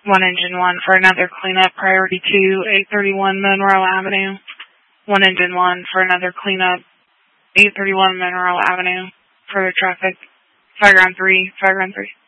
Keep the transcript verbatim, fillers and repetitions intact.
One engine one for another cleanup, priority two, eight thirty-one Monroe Avenue. One engine one for another cleanup, eight thirty-one Monroe Avenue. Further traffic, fire ground three, fire ground three.